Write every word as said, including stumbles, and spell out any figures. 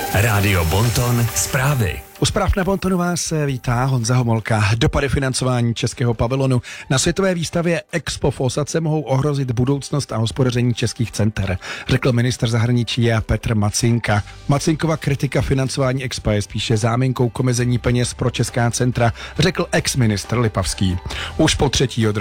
Rádio Bonton zprávy. U zpráv na Bontonu vás vítá Honza Homolka. Dopady financování českého pavilonu na světové výstavě Expo v Ósace mohou ohrozit budoucnost a hospodaření českých center, řekl ministr zahraničí Petr Macinka. Macinkova kritika financování Expa je spíše záminkou k omezení peněz pro česká centra, řekl ex-ministr Lipavský. Už po třetí od